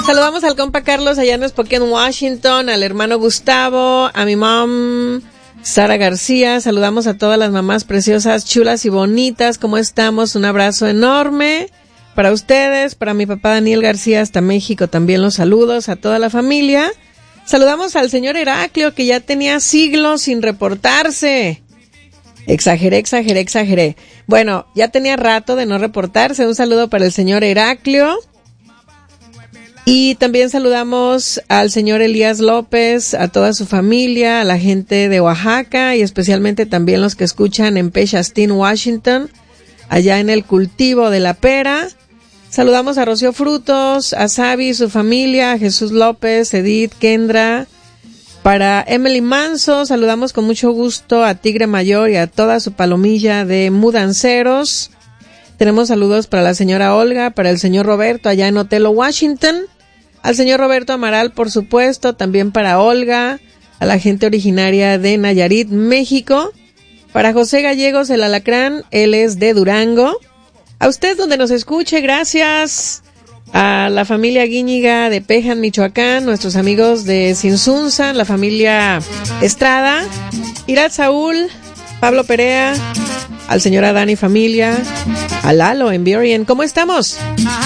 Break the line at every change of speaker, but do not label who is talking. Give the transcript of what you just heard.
Saludamos al compa Carlos allá en Spokane, Washington, al hermano Gustavo, a mi mom Sara García. Saludamos a todas las mamás preciosas, chulas y bonitas. ¿Cómo estamos? Un abrazo enorme para ustedes, para mi papá Daniel García hasta México. También los saludos a toda la familia. Saludamos al señor Heraclio, que ya tenía siglos sin reportarse. Exageré. Bueno, ya tenía rato de no reportarse. Un saludo para el señor Heraclio. Y también saludamos al señor Elías López, a toda su familia, a la gente de Oaxaca y especialmente también los que escuchan en Pechastín, Washington, allá en el cultivo de la pera. Saludamos a Rocío Frutos, a Sabi y su familia, a Jesús López, Edith, Kendra. Para Emily Manso, saludamos con mucho gusto a Tigre Mayor y a toda su palomilla de mudanceros. Tenemos saludos para la señora Olga, para el señor Roberto allá en Otelo, Washington. Al señor Roberto Amaral, por supuesto, también para Olga, a la gente originaria de Nayarit, México. Para José Gallegos, el Alacrán, él es de Durango. A usted donde nos escuche, gracias. A la familia Guíñiga de Pejan, Michoacán, nuestros amigos de Sinsunza, la familia Estrada, Irat Saúl, Pablo Perea, al señor Adán y familia, a Lalo en Burien. ¿Cómo estamos?